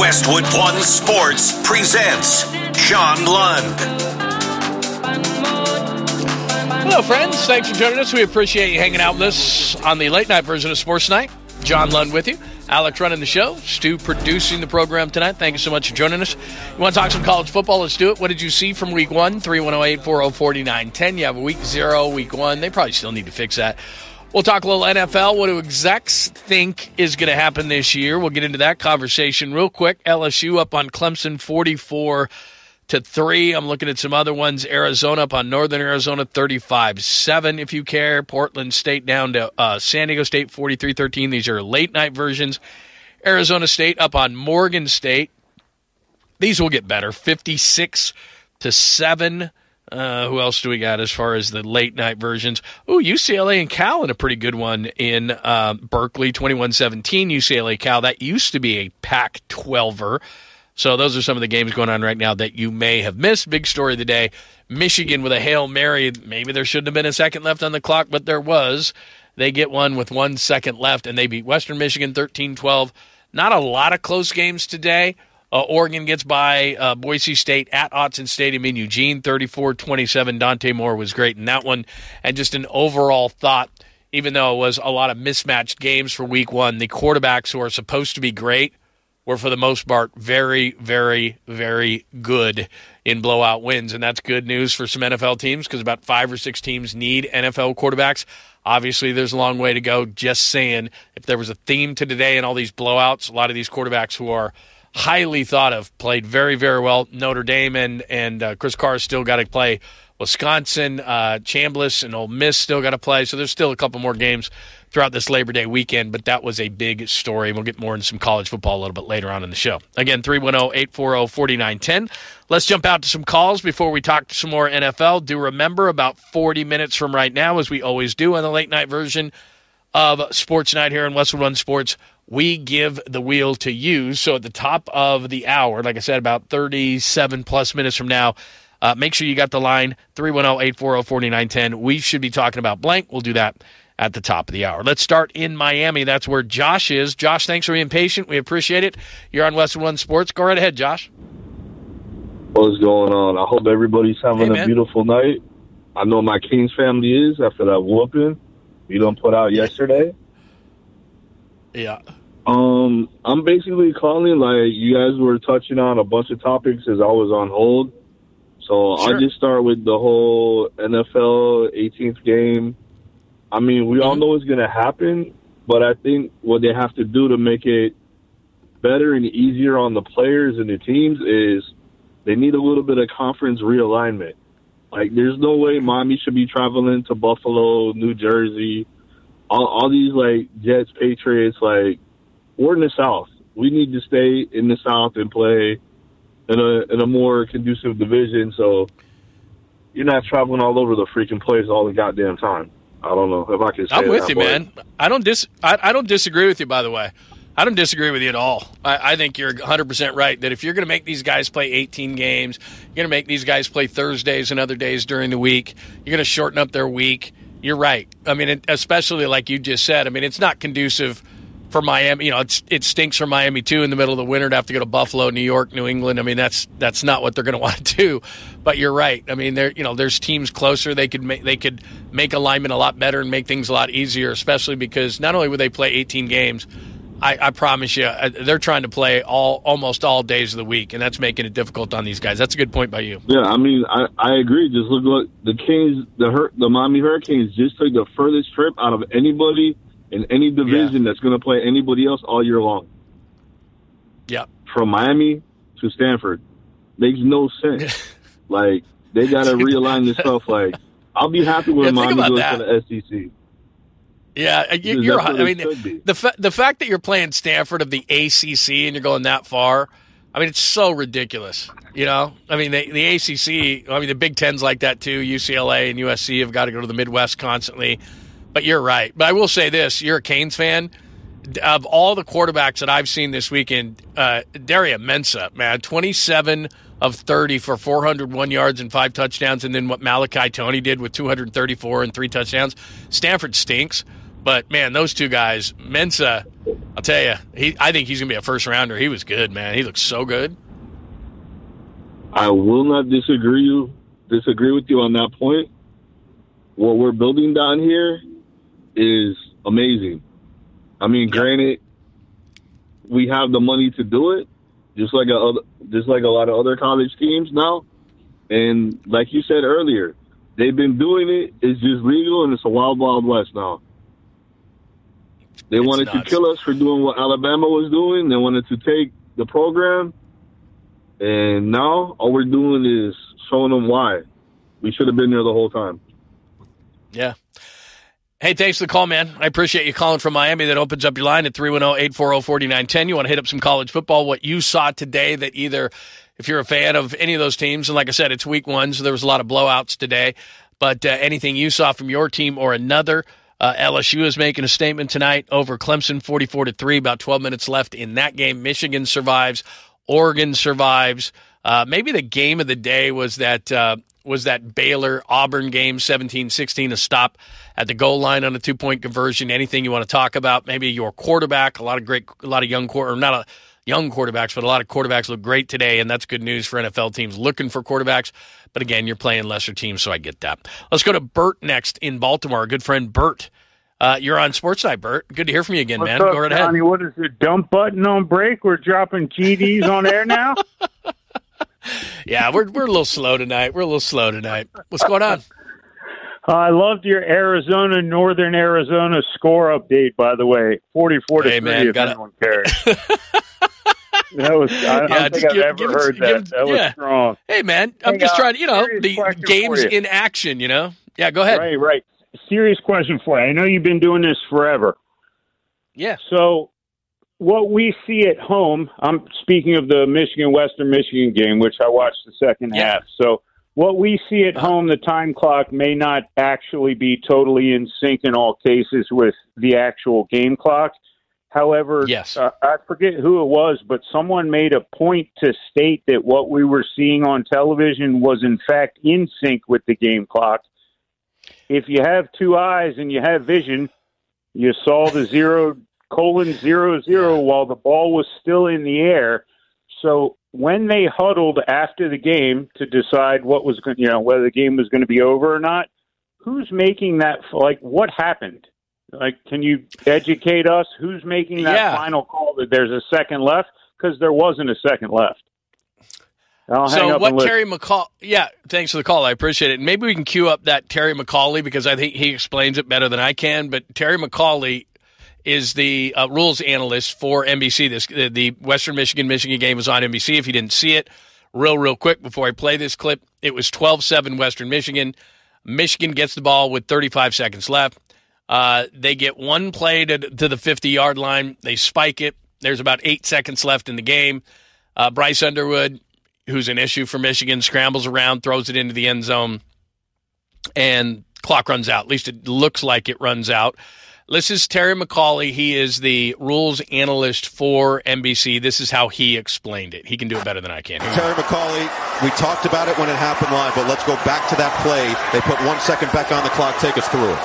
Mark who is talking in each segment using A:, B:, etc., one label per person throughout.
A: Westwood One Sports presents John Lund.
B: Hello, friends. Thanks for joining us. We appreciate you hanging out with us on the late night version of Sports Night. John Lund with you. Alex running the show. Stu producing the program tonight. Thank you so much for joining us. You want to talk some college football? Let's do it. What did you see from week one? 310-840-4910. You have a week 0, week 1. They probably still need to fix that. We'll talk a little NFL. What do execs think is going to happen this year? We'll get into that conversation real quick. LSU up on Clemson 44-3. I'm looking at some other ones. Arizona up on Northern Arizona 35-7 if you care. Portland State down to San Diego State 43-13. These are late night versions. Arizona State up on Morgan State. These will get better. 56-7. Who else do we got as far as the late night versions? Ooh, UCLA and Cal in a pretty good one in Berkeley, 21-17. UCLA Cal. That used to be a Pac-12er. So those are some of the games going on right now that you may have missed. Big story of the day. Michigan with a Hail Mary. Maybe there shouldn't have been a second left on the clock, but there was. They get one with 1 second left, and they beat Western Michigan 13-12. Not a lot of close games today. Oregon gets by Boise State at Autzen Stadium in Eugene, 34-27. Dante Moore was great in that one. And just an overall thought, even though it was a lot of mismatched games for week one, the quarterbacks who are supposed to be great were, for the most part, very, very, very good in blowout wins. And that's good news for some NFL teams because about 5 or 6 teams need NFL quarterbacks. Obviously, there's a long way to go. Just saying, if there was a theme to today and all these blowouts, a lot of these quarterbacks who are highly thought of played very, very well. Notre Dame and Chris Carr still got to play. Wisconsin, Chambliss, and Ole Miss still got to play. So there's still a couple more games throughout this Labor Day weekend, but that was a big story. We'll get more into some college football a little bit later on in the show. Again, 310-840-4910. Let's jump out to some calls before we talk to some more NFL. Do remember, about 40 minutes from right now, as we always do on the late night version of Sports Night here in Westwood One Sports, we give the wheel to you. So at the top of the hour, like I said, about 37-plus minutes from now, make sure you got the line, 310-840-4910. We should be talking about blank. We'll do that at the top of the hour. Let's start in Miami. That's where Josh is. Josh, thanks for being patient. We appreciate it. You're on Westwood One Sports. Go right ahead, Josh.
C: What's going on? I hope everybody's having a beautiful night. I know my Kings family is after that whooping you done put out yesterday.
B: Yeah.
C: I'm basically calling, like, you guys were touching on a bunch of topics as I was on hold. So Sure. I'll just start with the whole NFL 18th game. I mean, we all know it's going to happen, but I think what they have to do to make it better and easier on the players and the teams is they need a little bit of conference realignment. Like, there's no way Miami should be traveling to Buffalo, New Jersey, all these, like, Jets, Patriots. Like, we're in the South. We need to stay in the South and play in a more conducive division, so you're not traveling all over the freaking place all the goddamn time. I don't know if I can say
B: I'm with
C: that,
B: you, man. I don't disagree with you, by the way. I don't disagree with you at all. I think you're 100% right that if you're going to make these guys play 18 games, you're going to make these guys play Thursdays and other days during the week, you're going to shorten up their week. You're right. I mean, especially like you just said, I mean, it's not conducive for Miami. You know, it stinks for Miami, too, in the middle of the winter to have to go to Buffalo, New York, New England. I mean, that's not what they're going to want to do. But you're right. I mean, there's teams closer. They could make alignment a lot better and make things a lot easier, especially because not only would they play 18 games, I promise you, they're trying to play almost all days of the week, and that's making it difficult on these guys. That's a good point by you.
C: Yeah, I mean, I agree. Just look, the Kings, the Miami Hurricanes just took the furthest trip out of anybody in any division that's going to play anybody else all year long.
B: Yeah.
C: From Miami to Stanford. Makes no sense. Like, they got to realign this stuff. Like, I'll be happy when Miami goes to the SEC.
B: Yeah, you're. I mean, the fact that you're playing Stanford of the ACC and you're going that far, I mean, it's so ridiculous. You know, I mean, the ACC. I mean, the Big Ten's like that too. UCLA and USC have got to go to the Midwest constantly. But you're right. But I will say this: you're a Canes fan. Of all the quarterbacks that I've seen this weekend, Daria Mensa, man, 27 of 30 for 401 yards and 5 touchdowns, and then what Malachi Toney did with 234 and 3 touchdowns. Stanford stinks. But, man, those two guys, Mensa, I'll tell you, I think he's going to be a first rounder. He was good, man. He looks so good.
C: I will not disagree with you on that point. What we're building down here is amazing. I mean, granted, we have the money to do it, just like a lot of other college teams now. And like you said earlier, they've been doing it. It's just legal, and it's a wild, wild west now. They wanted to kill us for doing what Alabama was doing. They wanted to take the program. And now all we're doing is showing them why. We should have been there the whole time.
B: Yeah. Hey, thanks for the call, man. I appreciate you calling from Miami. That opens up your line at 310-840-4910. You want to hit up some college football, what you saw today that either, if you're a fan of any of those teams, and like I said, it's week 1, so there was a lot of blowouts today, but anything you saw from your team or another. LSU is making a statement tonight over Clemson 44-3, about 12 minutes left in that game. Michigan survives. Oregon survives. Maybe the game of the day was that Baylor-Auburn game, 17-16, a stop at the goal line on a 2-point conversion. Anything you want to talk about? Maybe your quarterback. A lot of young quarterbacks, but a lot of quarterbacks look great today, and that's good news for NFL teams looking for quarterbacks. But again, you're playing lesser teams, so I get that. Let's go to Bert next in Baltimore. Our good friend Bert. You're on Sports Night, Bert. Good to hear from you again, man.
D: What's up,
B: go right ahead.
D: Johnny? What is the dump button on break? We're dropping GDs on air now?
B: Yeah, we're a little slow tonight. What's going on?
D: I loved your Northern Arizona score update, by the way. 44-3, if anyone cares. I don't think I've ever heard that. That was strong.
B: Hey, man, I'm just trying to, the game's in action, Yeah, go ahead.
D: Right. Serious question for you. I know you've been doing this forever.
B: Yeah.
D: So what we see at home, I'm speaking of the Western Michigan game, which I watched the second half. So what we see at home, the time clock may not actually be totally in sync in all cases with the actual game clock. However, I forget who it was, but someone made a point to state that what we were seeing on television was in fact in sync with the game clock. If you have two eyes and you have vision, you saw the 0:00 while the ball was still in the air. So when they huddled after the game to decide what was going, whether the game was going to be over or not, who's making that? What happened? Can you educate us? Who's making that final call that there's a second left? Because there wasn't a second left.
B: So what Terry McCauley, thanks for the call. I appreciate it. Maybe we can cue up that Terry McCauley because I think he explains it better than I can. But Terry McCauley is the rules analyst for NBC. The Western Michigan game was on NBC. If you didn't see it, real quick before I play this clip, it was 12-7 Western Michigan. Michigan gets the ball with 35 seconds left. They get one play to the 50-yard line. They spike it. There's about 8 seconds left in the game. Bryce Underwood, who's an issue for Michigan, scrambles around, throws it into the end zone, and clock runs out. At least it looks like it runs out. This is Terry McCauley. He is the rules analyst for NBC. This is how he explained it. He can do it better than I can.
E: Terry McCauley, we talked about it when it happened live, but let's go back to that play. They put 1 second back on the clock. Take us through it.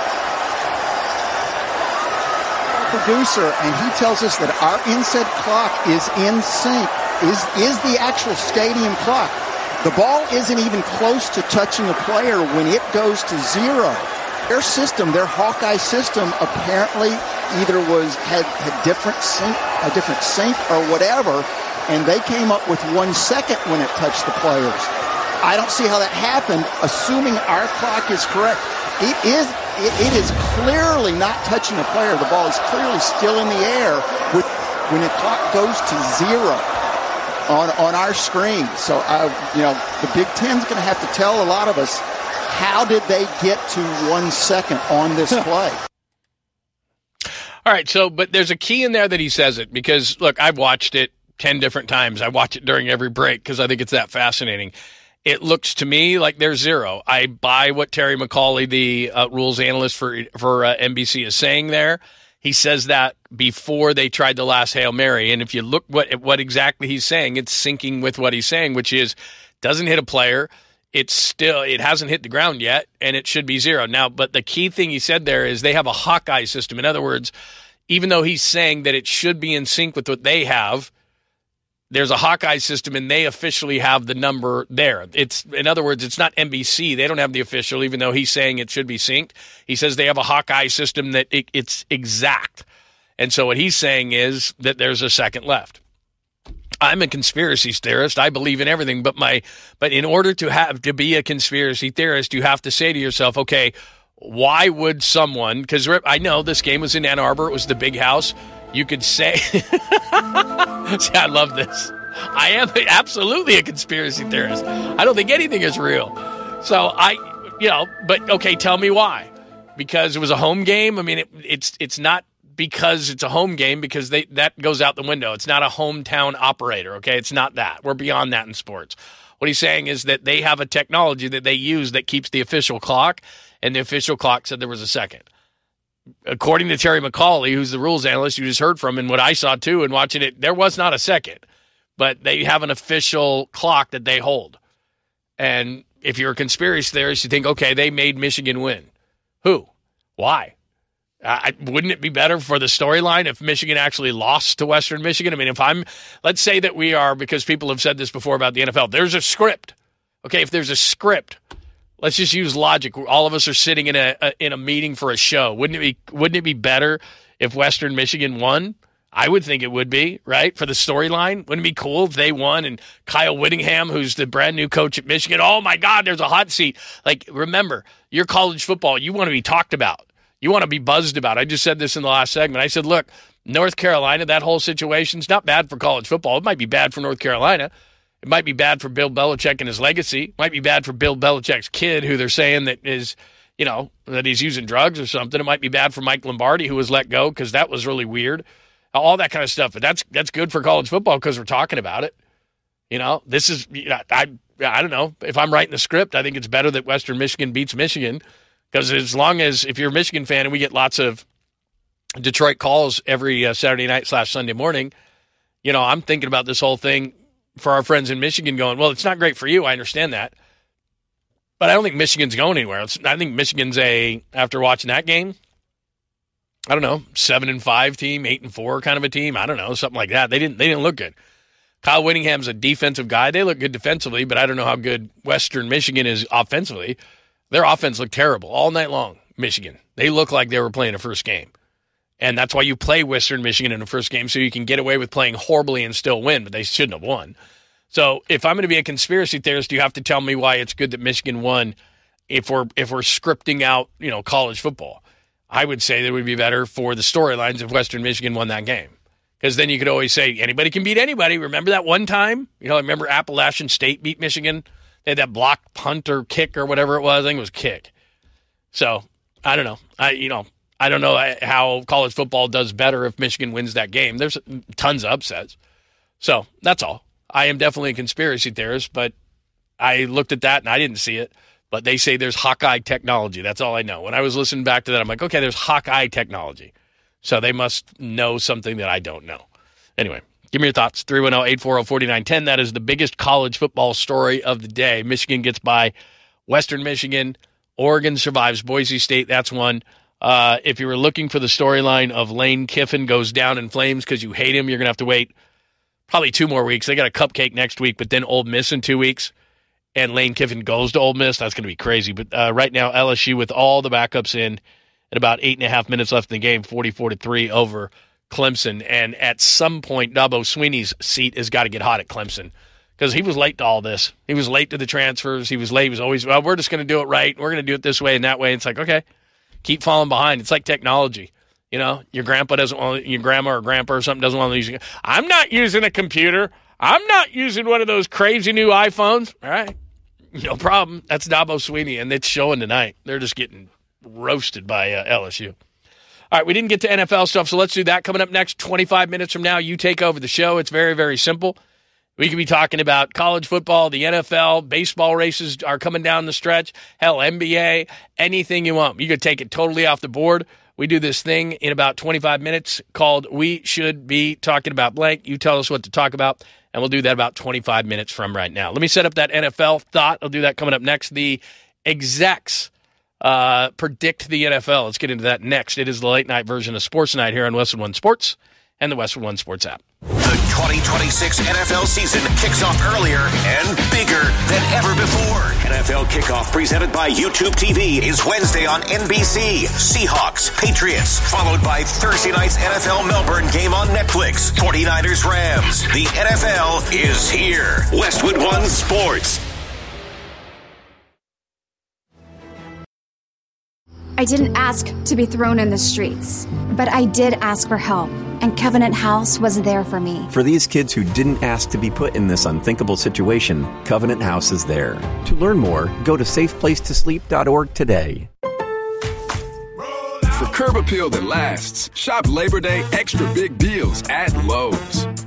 F: Producer, and he tells us that our inset clock is in sync, is the actual stadium clock. The ball isn't even close to touching a player when it goes to 0. Their system, their Hawkeye system, apparently either had different sync or whatever, and they came up with 1 second when it touched the players. I don't see how that happened, assuming our clock is correct. It is clearly not touching a player. The ball is clearly still in the air when the clock goes to 0 on our screen. So, the Big Ten's going to have to tell a lot of us, how did they get to 1 second on this play?
B: All right, but there's a key in there that he says it because, look, I've watched it 10 different times. I watch it during every break because I think it's that fascinating. It looks to me like there's 0. I buy what Terry McCauley, the rules analyst for NBC, is saying there. He says that before they tried the last Hail Mary. And if you look what exactly he's saying, it's syncing with what he's saying, which is doesn't hit a player. It hasn't hit the ground yet, and it should be 0. Now, but the key thing he said there is they have a Hawkeye system. In other words, even though he's saying that it should be in sync with what they have, there's a Hawkeye system, and they officially have the number there. In other words, it's not NBC. They don't have the official, even though he's saying it should be synced. He says they have a Hawkeye system that it's exact. And so what he's saying is that there's a second left. I'm a conspiracy theorist. I believe in everything, but in order to be a conspiracy theorist, you have to say to yourself, okay, why would someone, because I know this game was in Ann Arbor, it was the big house. You could say, see, I love this. I am absolutely a conspiracy theorist. I don't think anything is real. So but okay, tell me why. Because it was a home game? I mean, it's not because it's a home game, because that goes out the window. It's not a hometown operator, okay? It's not that. We're beyond that in sports. What he's saying is that they have a technology that they use that keeps the official clock, and the official clock said there was a second. According to Terry McCauley, who's the rules analyst you just heard from, and what I saw too and watching it, there was not a second. But they have an official clock that they hold. And if you're a conspiracy theorist, you think, okay, they made Michigan win. Who? Why? Wouldn't it be better for the storyline if Michigan actually lost to Western Michigan? I mean, let's say that we are, because people have said this before about the NFL, there's a script. Okay, if there's a script, let's just use logic. All of us are sitting in a meeting for a show. Wouldn't it be better if Western Michigan won? I would think it would be, right? For the storyline. Wouldn't it be cool if they won and Kyle Whittingham, who's the brand new coach at Michigan, oh my God, there's a hot seat. Like, remember, your college football, you want to be talked about. You want to be buzzed about. I just said this in the last segment. I said, look, North Carolina, that whole situation's not bad for college football. It might be bad for North Carolina. It might be bad for Bill Belichick and his legacy. It might be bad for Bill Belichick's kid, who they're saying that is, that he's using drugs or something. It might be bad for Mike Lombardi, who was let go, because that was really weird. All that kind of stuff. But that's good for college football because we're talking about it. This is, I don't know. If I'm writing the script, I think it's better that Western Michigan beats Michigan, because as long as, if you're a Michigan fan, and we get lots of Detroit calls every Saturday night / Sunday morning, I'm thinking about this whole thing for our friends in Michigan going, well, it's not great for you. I understand that. But I don't think Michigan's going anywhere. I think Michigan's after watching that game, I don't know, 7-5 team, 8-4 kind of a team. I don't know, something like that. They didn't look good. Kyle Whittingham's a defensive guy. They look good defensively, but I don't know how good Western Michigan is offensively. Their offense looked terrible all night long, Michigan. They looked like they were playing a first game. And that's why you play Western Michigan in the first game, so you can get away with playing horribly and still win, but they shouldn't have won. So if I'm going to be a conspiracy theorist, you have to tell me why it's good that Michigan won if we're scripting out, college football. I would say that it would be better for the storylines if Western Michigan won that game. Because then you could always say, anybody can beat anybody. Remember that one time? I remember Appalachian State beat Michigan? They had that block punt or kick or whatever it was. I think it was kick. So, I don't know. I don't know how college football does better if Michigan wins that game. There's tons of upsets. So, that's all. I am definitely a conspiracy theorist, but I looked at that and I didn't see it. But they say there's Hawkeye technology. That's all I know. When I was listening back to that, I'm like, okay, there's Hawkeye technology. So they must know something that I don't know. Anyway, give me your thoughts. 310-840-4910. That is the biggest college football story of the day. Michigan gets by Western Michigan. Oregon survives Boise State. That's one. If you were looking for the storyline of Lane Kiffin goes down in flames because you hate him, you're going to have to wait probably 2 more weeks. They got a cupcake next week, but then Ole Miss in 2 weeks. And Lane Kiffin goes to Ole Miss. That's going to be crazy. But right now, LSU with all the backups in at about 8.5 minutes left in the game, 44-3 over Clemson. And at some point, Dabo Swinney's seat has got to get hot at Clemson because he was late to all this. He was late to the transfers. He was late. He was always, well, we're just going to do it right. We're going to do it this way and that way. And it's like, okay, keep falling behind. It's like technology. Your grandpa doesn't want, your grandma or grandpa or something doesn't want to use it. I'm not using a computer. I'm not using one of those crazy new iPhones. All right. No problem. That's Dabo Swinney, and it's showing tonight. They're just getting roasted by LSU. All right, we didn't get to NFL stuff, so let's do that. Coming up next, 25 minutes from now, you take over the show. It's very, very simple. We could be talking about college football, the NFL, baseball races are coming down the stretch, hell, NBA, anything you want. You could take it totally off the board. We do this thing in about 25 minutes called We Should Be Talking About Blank. You tell us what to talk about, and we'll do that about 25 minutes from right now. Let me set up that NFL thought. I'll do that coming up next. The execs predict the NFL. Let's get into that next. It is the late night version of Sports Night here on Westwood One Sports and the Westwood One Sports app.
A: The 2026 NFL season kicks off earlier and bigger than ever before. NFL Kickoff presented by YouTube TV is Wednesday on NBC. Seahawks, Patriots, followed by Thursday night's NFL Melbourne game on Netflix. 49ers, Rams. The NFL is here. Westwood One Sports.
G: I didn't ask to be thrown in the streets, but I did ask for help, and Covenant House was there for me.
H: For these kids who didn't ask to be put in this unthinkable situation, Covenant House is there. To learn more, go to safeplacetosleep.org today.
I: For curb appeal that lasts, shop Labor Day extra big deals at Lowe's.